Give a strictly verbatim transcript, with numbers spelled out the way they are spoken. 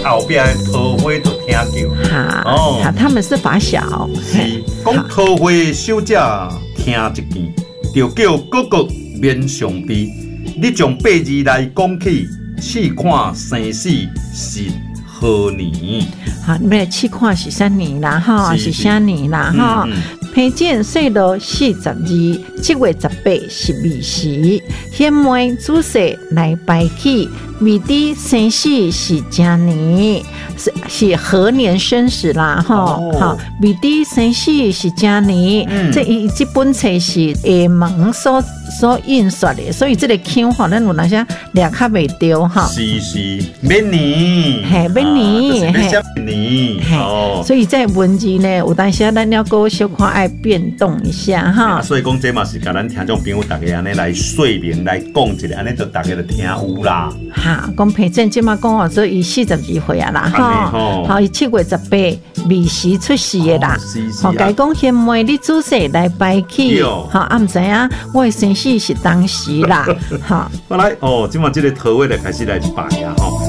后边的桃花就听叫。 哈，哦，他们是发小。 是，讲桃花小姐听一件，就叫哥哥面上悲。你从八字来讲起，试看生死是何年？ 好，你们试看是啥年啦？哈，是啥年啦？哈。批建岁度四十二，七月十八是未时，显妹主事来拜起，未知生死是正年，是是何年生时啦？哈，好、哦，未知生死是正年，嗯、这一这本册是下蒙所所印刷的，所以这个腔吼，咱有哪些抓较袂着哈？ 是是，免年， 嘿，免年， 嘿，年， 哦，所以在文字呢，有当时咱要搁小可爱变动一下哈。 所以讲这嘛是甲咱听众朋友大家安尼来说明来讲一下，安尼就大家就听有啦。 哈，讲培正即马讲哦，所以四十二岁啊啦，哈，好，伊七月十八未时出世的啦。好，该讲显妹你主事来拜起，好，啊，唔知影我的生死是当时啦，好。 好来哦，今晚这个桃花就开始来拜啊，吼。